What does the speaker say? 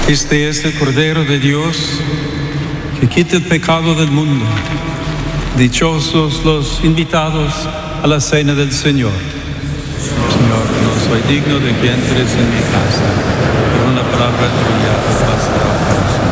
Este es el Cordero de Dios que quita el pecado del mundo. Dichosos los invitados a la cena del Señor. Señor, no soy digno de que entres en mi casa, pero una palabra tuya basta.